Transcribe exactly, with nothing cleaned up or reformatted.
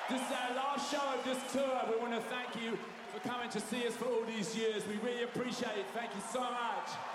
This is our last show of this tour. We want to thank you for coming to see us for all these years. We really appreciate it. Thank you so much.